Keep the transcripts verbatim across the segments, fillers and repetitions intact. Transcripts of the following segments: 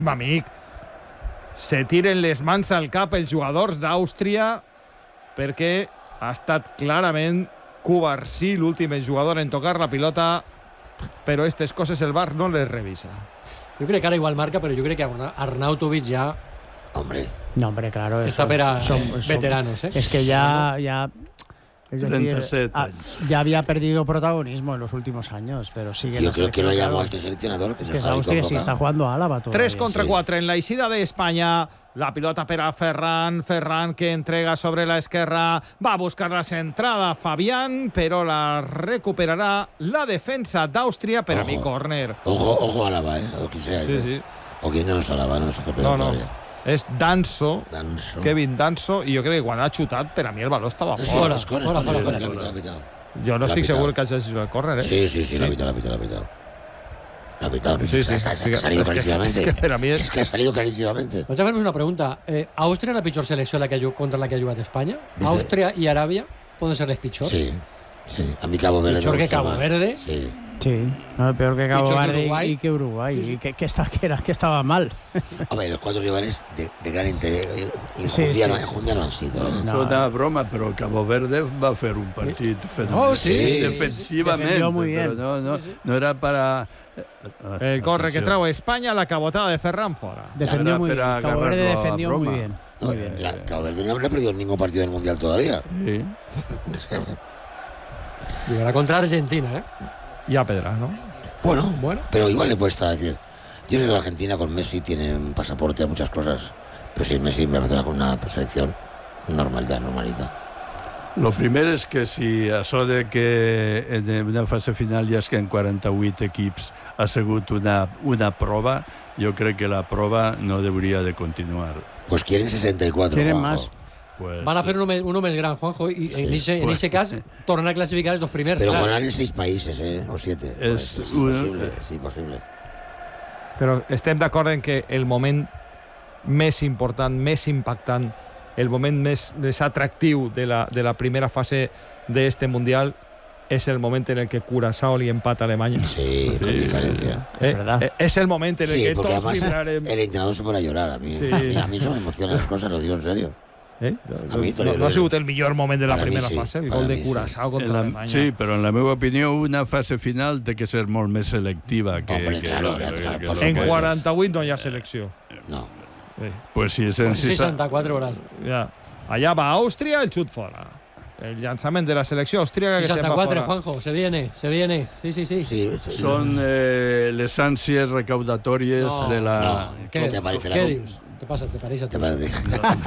amic, se tiren les mans al cap els jugadors d'Àustria perquè ha estat clarament Cubarsí l'últim jugador en tocar la pilota, però aquestes coses el V A R no les revisa. Jo crec que ara igual marca, però jo crec que Arnautovic ja... Hombre. No, hombre, claro. Está para son, veteranos, ¿eh? Es que ya... ya es treinta y decir, siete a, ya había perdido protagonismo en los últimos años, pero sigue. Yo creo que lo llamó este seleccionador. Que es no que está Austria sí está jugando a Álava todavía. tres contra quatre en la eixida d'Espanya. La pilota per a Ferran. Ferran que entrega sobre la esquerra. Va a buscar la centrada Fabián, però la recuperarà la defensa d'Àustria per a mi córner. Ojo, ojo a Álava, ¿eh? O quien sea. Sí, eso. sí. O quien no es Álava, no es otro No, no. todavía. És Danso, Danso, Kevin Danso, i jo crec que quan ha xutat, per a mi el valor estava fora. Fora, fora, fora, fora, fora, fora. Jo no estic segur que hagi sigut el córner, eh? Sí, sí, sí, la ha pitado, la ha pitado, la ha pitado. La ha pitado, sí, sí, es que, sí, que ha salido clarísimamente. Es que, per a mi és... es que ha salido clarísimamente. Vaig a fer-vos una pregunta. Eh, ¿Àustria és la pitjor selecció la que, contra la que ha jugat Espanya? Dice... ¿Àustria i Aràbia poden ser les pitjors? Sí, sí. A mi Cabo Verde ¿Pitjor me que gusta Cabo más. Verde? Sí. Sí, no, peor que Cabo Verde y que Uruguay. Sí, sí. Y que, que, está, que, era, que estaba mal. Hombre, los cuatro rivales de, de gran interés. Y Sí, un día sí, no, sí. un día no han sido. ¿eh? No. Una broma, però Cabo Verde va fer un partit fenomenal. Oh, sí, sí, defensivament, defendió muy bien. però no, no, no era para... El corre que trau Espanya, la cabotada de Ferran fora. Defendió muy bien. Para Cabo Verde agarrarlo a defendió muy broma. bien. No, Muy bien. la, Cabo Verde no habrá perdido ningún partido del Mundial todavía. Sí. Jugarà contra Argentina, ¿eh? Ja pedrà, no? Bueno, Bueno. pero igual le cuesta decir. Yo creo que Argentina con Messi tiene un pasaporte a muchas cosas. Pero si Messi me hace con una selección normalita, normalita. Lo primer és que si això de que en una fase final ja és que en quaranta-vuit equips ha sigut una, una prova, jo crec que la prova no hauria de continuar. Pues quieren sesenta y cuatro. Quieren Juanjo. más. Pues, Van a fer uno més, uno més gran, Juanjo, i Sí, en ese, en pues, ese cas tornen a classificar els dos primers. Pero clar. jugarán en seis países, ¿eh? O siete. Es Pues, es un- imposible, es imposible. Però estem d'acord en que el moment més important, més impactant, el moment més, més atractiu de la, de la primera fase d'este Mundial és el moment en el que Curazao li empata a Alemanya. Sí, con diferencia. Eh, verdad. eh, és el moment en el Sí, que porque tots además vibrarem. el entrenador se pone a llorar. A mí, Sí. a mí, a mí eso me emociona las cosas, lo digo en serio. Eh? A mi te No, lo no ha digo. sigut el millor moment de la Para mi primera sí, fase, el para gol de mi sí. Curazao en contra la, Alemanya. sí, però en la meva opinió una fase final té que ser molt més selectiva que, Hombre, que, claro, que, claro, que, claro, que por lo En que és. quaranta-vuit no hi ha selecció. No. Eh, Pues si és en sis- seixanta-quatre hores. ja. Allà va Àustria, el xut fora. El llançament de la selecció austríaca que se'n va seixanta-quatre, fora. Juanjo, se viene, se viene. Sí, sí, sí. Sí, sí. són eh, les ànsies recaudatòries No, de la... no. Què, te parece la què com- dius? Què passa? Te pareix a Te tu? parece.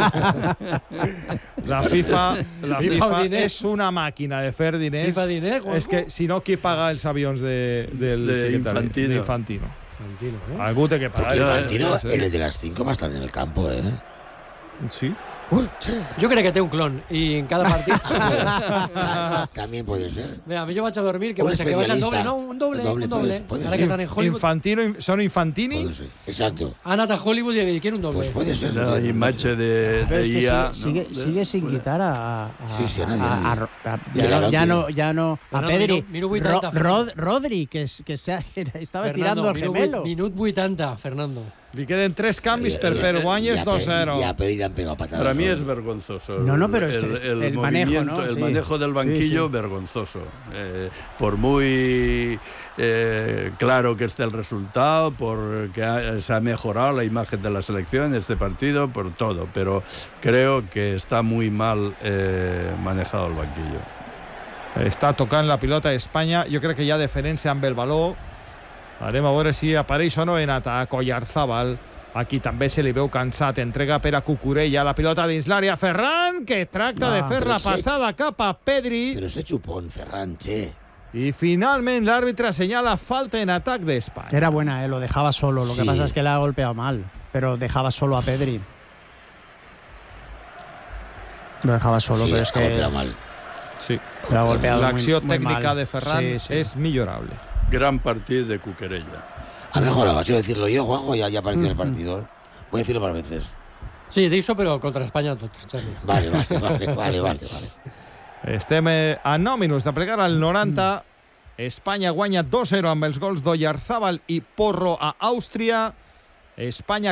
La FIFA, la FIFA FIFA diners. és una màquina de fer diners. FIFA diner, Juanjo? És que si no, qui paga els avions de, del De secretari? Infantino. Infantino. Infantino, ¿eh? Algú té que pagar. Porque Ya, Infantino, Ja, en el de las cinco va a estar en el campo, ¿eh? Sí. Uy, sí. Jo crec que té un clon i en cada partit... Ta- También puede ser. Mira, jo vaig a dormir, que Un vaig, que vaig al doble, especialista. no, un doble, El doble, un doble. puede- puede Ara ser. que estan en Hollywood, Infantino, són Infantini. Puede ser. Exacto. han anat a Hollywood i quieren un doble. Pues puede ser. La imatge de, Pero de es que I A... sigue, sigue, sigue sin quitar a, a, Sí, sí, a nadie, a- nadie. a- a- Que la ya, no, ya Loti. no, ya no, a Fernando, Pedri, minut- minut vuitanta, Ro- Rod- Rodri, que, es, que se ha- estaba estirando al minut, gemelo. vuit- minut vuitanta, Fernando. Li queden tres canvis Y- per y- fer y guanyes a dos Pedri- zero. Y a Pedri le han pegado patadas. Para mí es hoy. vergonzoso. No, no, pero el, este- el, el manejo, movimiento, ¿no? el Sí. manejo del Sí, banquillo, sí. vergonzoso. Eh, por muy eh, claro que esté el resultado, por que ha- se ha mejorado la imagen de la selección en este partido, por todo, pero creo que está muy mal eh, manejado el banquillo. Està tocant la pilota a Espanya. Jo crec que hi ha diferència amb el valor. Anem a veure si apareix o no en atac. Oyarzábal. Aquí també se li veu cansat. Entrega per a Cucurella. La pilota dins l'àrea. Ferran, que tracta de Ah, fer la però sí. passada cap a Pedri. Pero ese chupón, Ferran, che. I finalment l'àrbitre assenyala falta en atac d'Espanya. Era buena, eh, lo dejaba solo. Lo Sí. que pasa es que le ha golpeado mal, pero dejaba solo a Pedri. Lo dejaba solo, Sí, pero es ha que golpeado mal. Sí. le ha golpeado L'acció muy, muy tècnica mal. de Ferran Sí, sí. és millorable. Gran partido de Cuquerella. Ha mejorado, ha sido decirlo yo, Juanjo, ya, ya apareció en el partido. ¿eh? Voy a decirlo para veces. Sí, d'això, però contra Espanya tot, Xavi. Vale, vale, vale, vale, vale, vale. Estem eh, a nou minuts de plegar al noranta. Espanya guanya dos zero amb els gols d'Oyarzabal i Porro a Àustria. Espanya